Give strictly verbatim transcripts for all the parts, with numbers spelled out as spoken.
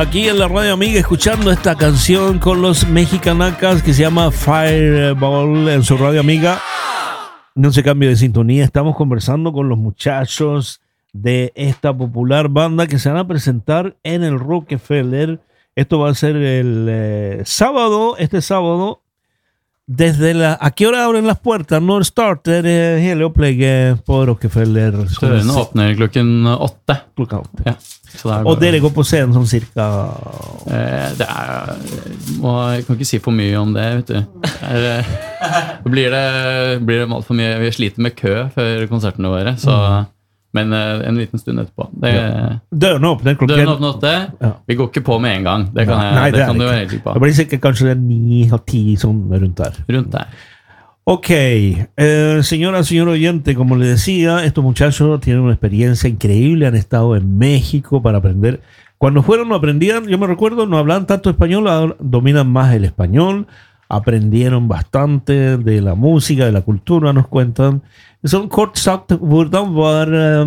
aquí en la Radio Amiga escuchando esta canción con los mexicanacas que se llama Fireball en su Radio Amiga. No se cambie de sintonía, estamos conversando con los muchachos de esta popular banda que se van a presentar en el Rockefeller. Esto va a ser el eh, sábado, este sábado. Desde la, ¿a qué hora abren las puertas? Når starter hele opplegget på Rockefeller? Den åpner klokken åtte. Klokken åtte. Ja. Så det er Og dere går på scenen som cirka? Eh, det er, må, jeg kan ikke si for mye om det, vet du. Det er, blir det, blir det alt for mye, vi sliter med kø før konsertene våre, så... Mm. Men uh, en liten stund etterpå. Det, ja. Døren åpner klokken... Døren åpner åtte. Ja. Vi går ikke på med en gang. Det kan, jeg, Nei, det det kan du være helt sikker på. Det blir sikkert kanskje ni og ti sånn rundt der. Rundt der. Ok. Eh, señora, señor oyente, como le decía, estos muchachos tienen una experiencia increíble. Han estado en México para aprender. Cuando fueron no aprendían, yo me recuerdo, no hablaban tanto español, ahora dominan más el español. Aprendieron bastante de la música, de la cultura, nos cuentan. Sånn kort sagt, hvordan var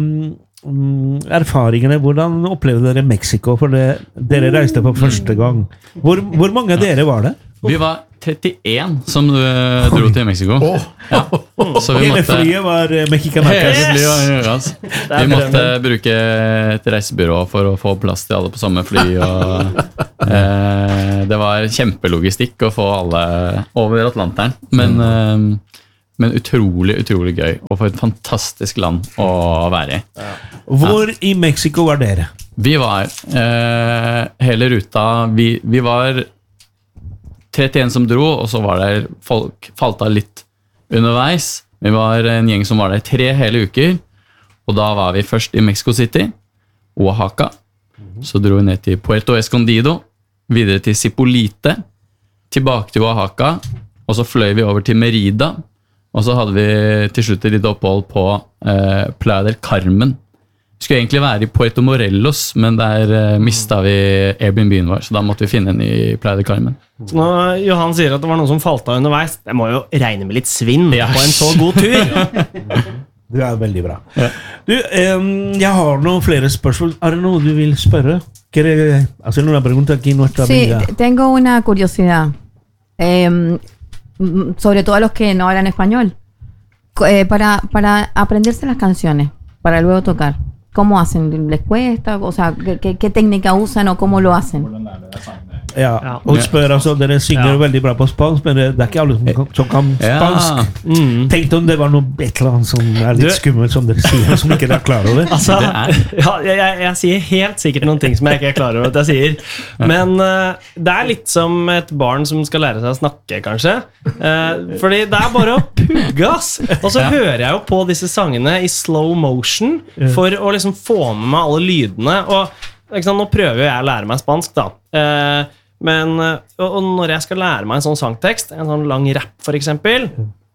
um, erfaringene, hvordan opplevde dere Mexico? For det, dere reiste for første gang. Hvor, hvor mange av dere var det? Vi var trettien som uh, dro til Mexico. Oh. Ja. Så vi hele måtte, flyet var mexicanacas. Hele flyet var altså. Vi måtte bruke et reisebyrå for å få plass til alle på samme fly. Og, uh, det var kjempelogistikk å få alle over Atlanteren. Men... Uh, Men utrolig, utrolig gøy, og for et fantastisk land å være i. Ja. Hvor ja. I Mexico var dere? Vi var, eh, hele ruta, vi, vi var trettien som dro, og så var det folk falt av litt underveis. Vi var en gjeng som var der tre hele uker, og da var vi først i Mexico City, Oaxaca, mm-hmm. Så dro vi ned til Puerto Escondido, videre til Zipolite, tilbake til Oaxaca, og så fløy vi over til Merida, og så hadde vi til slutt et litt opphold på eh, Playa del Carmen. Vi skulle egentlig være i Puerto Morelos, men der eh, mistet vi Airbnb-en vår, så da måtte vi finne en i Playa del Carmen. Så når Johan sier at det var noen som falt av underveis, det må jo regne med litt svinn ja. På en så god tur. Det er veldig bra. Ja. Du, eh, jeg har noen flere spørsmål. Er det noe du vil spørre? ¿Quieres hacer una pregunta aquí nuestra sí, amiga? Sí, tengo una curiosidad. Eh, sobre todo a los que no hablan español, eh, para, para aprenderse las canciones, para luego tocar. ¿Cómo hacen? ¿Les cuesta? O sea, ¿qué, qué, qué técnica usan o cómo lo hacen? Ja, ja. Og spør altså, dere synger ja. veldig bra på spansk, men det er ikke alle som, som kan spansk. Ja. Mm. Tenkte om det var noe et eller annet som er litt skummelt, som dere sier, som ikke er klar over. Altså, ja, jeg, jeg, jeg sier helt sikkert noen ting som jeg ikke er klar over at jeg sier, men uh, det er litt som et barn som skal lære seg å snakke, kanskje. Uh, fordi det er bare å pugge, ass. Og så ja. Hører jeg jo på disse sangene i slow motion, for å liksom få med meg alle lydene, og ikke sant, nå prøver jeg å lære meg spansk, da. Uh, Men og når jeg skal lære meg en sånn sangtekst, en sånn lang rap for eksempel,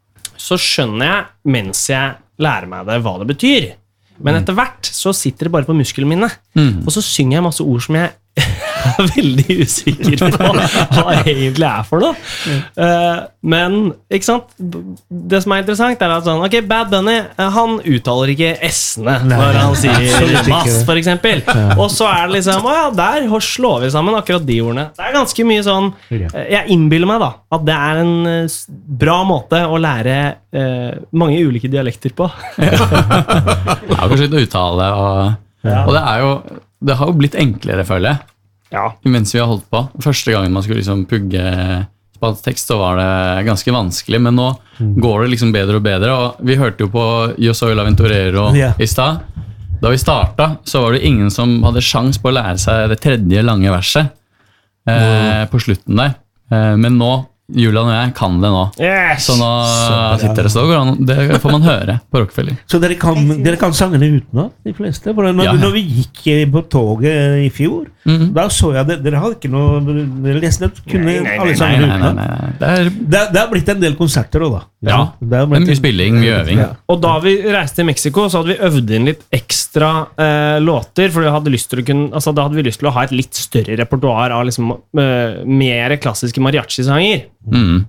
så skjønner jeg mens jeg lærer meg det hva det betyr. Men etter hvert så sitter det bare på musklene mine, mm. og så synger jeg masse ord som jeg er veldig usikker på hva det egentlig er for noe. Uh, men, ikke sant? Det som er interessant er at sånn, ok, Bad Bunny, han uttaler ikke S-ene når han sier bass, for eksempel. Og så er det liksom, å ja, der slår vi sammen akkurat de ordene. Det er ganske mye sånn, uh, jeg innbiller meg da, at det er en uh, bra måte å lære uh, mange ulike dialekter på. Ja, kanskje litt uttale, og, ja. Og det er jo, det har jo blitt enklere, føler jeg. Ja. Mens vi har holdt på. Første gangen man skulle liksom pugge spansk tekst, så var det ganske vanskelig, men nå mm. går det liksom bedre og bedre, og vi hørte jo på Yo Soy el Aventurero yeah. I stad. Da vi startet, så var det ingen som hadde sjans på å lære seg det tredje lange verset eh, mm. på slutten der. Eh, men nå, Julian og jeg kan det nå. Yes! Så nå så, sitter det så går an. Det får man høre på Rockefeller. Så dere kan, dere kan sangene utenat, de fleste? For når, ja. Når vi gikk på toget I fjor, mm-hmm. da så jeg det. Dere hadde ikke noe... Dere leste det, kunne nei, nei, alle sangene utenat. Nei, nei, nei. Det, er, det, det har blitt en del konserter også, da. Ja, det er mye spilling, mye øving. Ja. Og da vi reiste til Mexico, så hadde vi øvd inn litt ekstra eh, låter, for vi hadde lyst til å kunne, altså, da hadde vi lyst til å ha et litt større repertoire av liksom, eh, mer klassiske mariachi-sanger. Mm.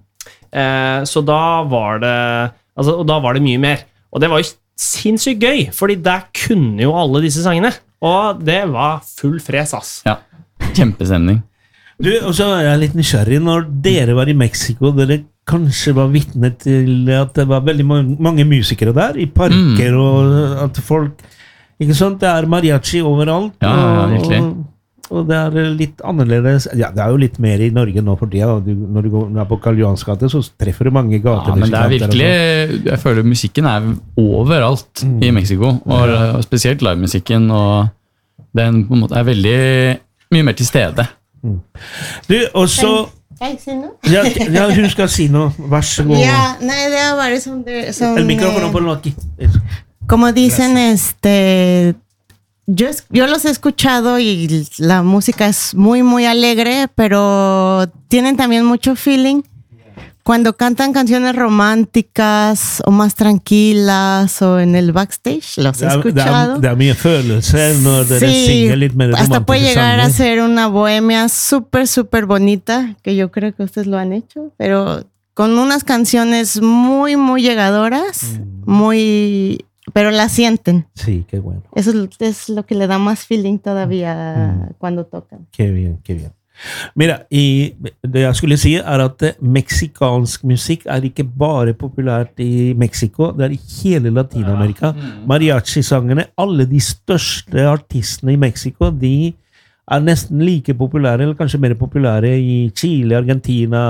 Eh, så da var det altså, og da var det mye mer, og det var jo sinnssykt gøy, fordi der kunne jo alle disse sangene, og det var full fres, ass. Ja. kjempestemning. Du, og så er jeg litt nysgjerrig. Når dere var i Mexico, dere kanskje var vitne til at det var veldig mange, mange musikere der, i parker, mm. og at folk, ikke sant, det er mariachi overalt. Ja, ja, virkelig. Og, og det er litt annerledes. Ja, det er jo litt mer i Norge nå for tida. Når du går på Karl Johans gate, så treffer du mange gater. Ja, men det er virkelig, jeg føler musikken er overalt mm. i Mexico, og, og spesielt livemusikken, og den på en måte er veldig mye mer til stede. Mm. Du, og så Kan jeg si noe? Ja, ja, hun skal si noe. Vær så god. Ja, nej, det er bare som... som El micrófono ponlo aquí. Como dicen, este... Yo, yo los he escuchado y la música es muy, muy alegre, pero tienen también mucho feeling. Cuando cantan canciones románticas o más tranquilas o en el backstage, los he escuchado. Det er mye følelser når dere sí, synger litt mer romantiske hasta puede llegar sanger. a ser una bohemia súper, súper bonita, que yo creo que ustedes lo han hecho, pero con unas canciones muy, muy llegadoras, mm. muy... pero la sienten. Sí, qué bueno. Eso es lo que le da más feeling todavía mm. cuando tocan. Qué bien, qué bien. Mira, i, det jeg skulle si er at meksikansk musikk er ikke bare populært i Mexico, det er i hele Latinamerika. Mariachi-sangene, alle de største artistene i Mexico, de er nesten like populære, eller kanskje mer populære i Chile, Argentina,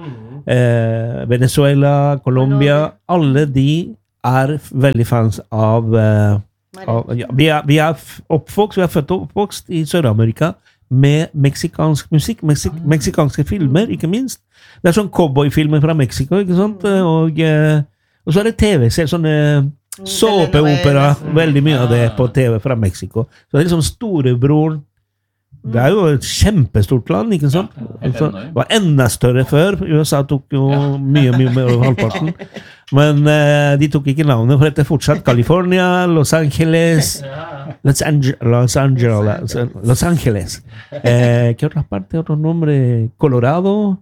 eh, Venezuela, Colombia. Alle de er veldig fans av, eh, av ja, vi, er, vi er oppvokst, vi er født og oppvokst i Sør-Amerika, med meksikansk musikk, meksik meksikanske filmer, ikke minst. Det er sånn cowboyfilmer fra Mexico, ikke sant? Og, og så er det T V-serier, sånne såpeopera, veldig mye av det på T V fra Mexico. Så det er liksom storebroren. Det er jo et kjempestort land, ikke sant? Altså, det var enda større før. U S A tok jo mye, mye mer over halvparten. Men eh, de tok ikke navnet, for dette er fortsatt California, Los Angeles, Los, Ange Los Angeles, Los Angeles. Eh, ¿Qué otra parte, otro nombre? Colorado,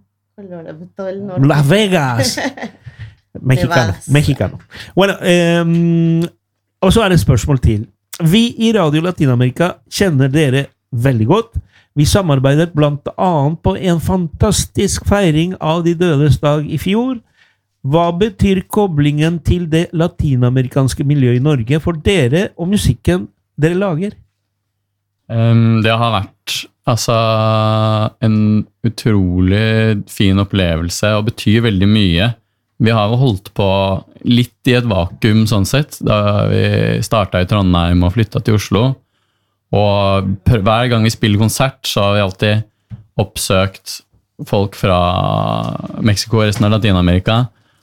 Las Vegas. Mexicano, mexicano. Bueno, eh, og så er det et spørsmål til. Vi i Radio Latinamerika kjenner dere veldig godt. Vi samarbeidet blant annet på en fantastisk feiring av de dødes dag i fjor. Hva betyr koblingen til det latinamerikanske miljøet i Norge for dere og musikken dere lager? Um, det har vært altså, en utrolig fin opplevelse og betyr veldig mye. Vi har jo holdt på litt i et vakuum sånn sett, da vi startet i Trondheim og flyttet til Oslo. Og hver gang vi spiller konsert, så har vi alltid oppsøkt folk fra Mexico og resten av Latinamerika,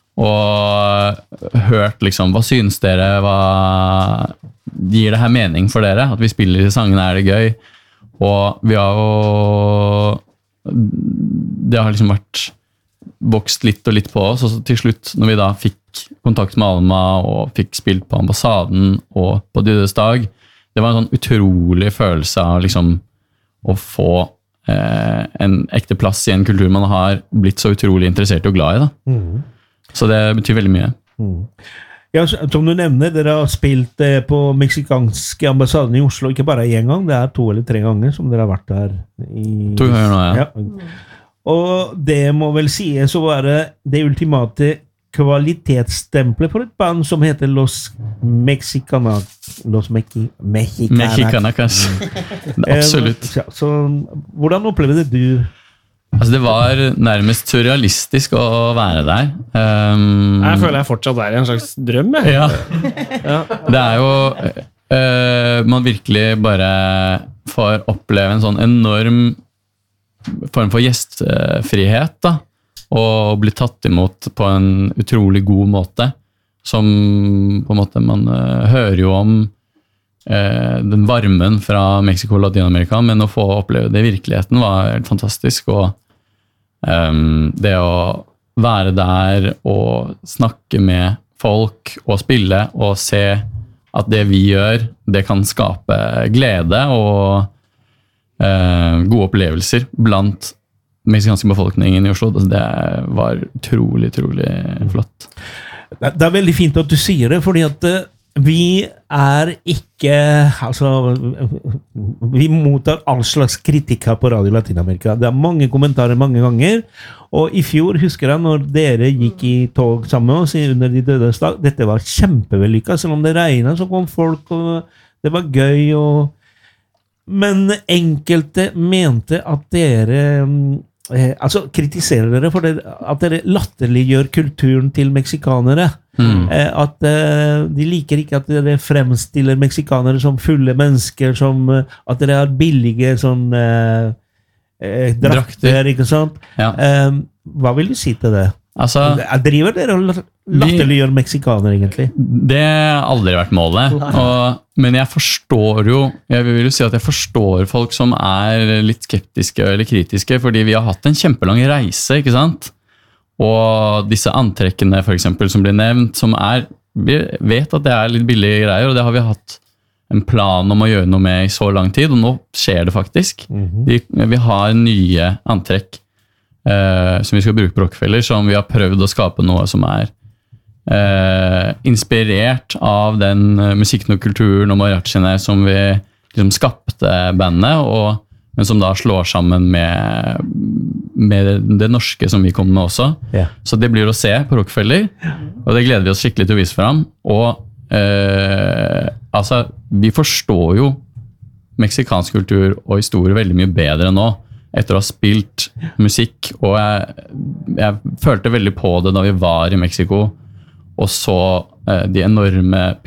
og hørt liksom, hva synes dere, hva gir det her mening for dere, at vi spiller i sangene, er det gøy? Og vi har jo, det har liksom vært vokst litt og litt på oss, og så til slutt, når vi da fikk kontakt med Alma, og fikk spilt på ambassaden og på Dødes dag, det var en sånn utrolig følelse av liksom å få eh, en ekte plass i en kultur man har blitt så utrolig interessert og glad i. Da. Mm. Så det betyr veldig mye. Mm. Ja, som du nevner, dere har spilt eh, på meksikanske ambassaden i Oslo, ikke bare en gang, det er to eller tre ganger som dere har vært der. I... To ganger nå, ja. ja. Og det må vel sies å være det ultimate kvalitetsstempelet for et band som heter Los Mexicana. Los Mexi Mexicana. Mexicana, kanskje. Absolutt. Så, så hvordan opplevde du? Altså, det var nærmest surrealistisk å være der. Um, jeg føler jeg fortsatt er i en slags drøm. Ja. ja. Det er jo uh, man virkelig bare får oppleve en sånn enorm form for gjestfrihet, da. Og bli tatt imot på en utrolig god måte, som på en måte man uh, hører jo om uh, den varmen fra Mexico og Latinamerika, men å få oppleve det i virkeligheten var helt fantastisk, og um, det å være der og snakke med folk og spille og se at det vi gjør, det kan skape glede og uh, gode opplevelser blant meksikanske befolkningen i Oslo, det var utrolig, utrolig flott. Det er veldig fint at du sier det, fordi at vi er ikke altså, vi mottar all slags kritikk her på Radio Latinamerika. Det er mange kommentarer mange ganger, og i fjor husker jeg når dere gikk i tog sammen med oss under de dødes dag, dette var kjempevellykket, selv om det regnet så kom folk, og det var gøy, og... men enkelte mente at dere eh, altså kritiserer dere for det, at dere latterliggjør kulturen til meksikanere. Mm. Eh, at eh, de liker ikke at dere fremstiller meksikanere som fulle mennesker, som eh, at dere har billige sånn eh, eh, drakter, ikke sant? Ja. Eh, hva vil du si til det? Altså, driver dere og latterliggjør meksikaner egentlig? Det har aldri vært målet, og, men jeg forstår jo, jeg vil jo si at jeg forstår folk som er litt skeptiske eller kritiske, fordi vi har hatt en kjempelang reise, ikke sant? Og disse antrekkene for eksempel som blir nevnt, som er, vi vet at det er litt billige greier, og det har vi hatt en plan om å gjøre noe med i så lang tid, og nå skjer det faktisk. Mm-hmm. vi, vi har nye antrekk eh, som vi skal bruke på Rockefeller, som vi har prøvd å skape noe som er eh, inspirert av den uh, musikken og kulturen og mariachiene som vi liksom skapte bandet, og men som da slår sammen med, med det, det norske som vi kom med også. Yeah. Så det blir å se på Rockefeller, og det gleder vi oss skikkelig til å vise frem. Og eh, altså, vi forstår jo meksikansk kultur og historie veldig mye bedre nå, etter å ha spilt musikk, og jeg, jeg følte veldig på det da vi var i Mexico, og så eh, de enorme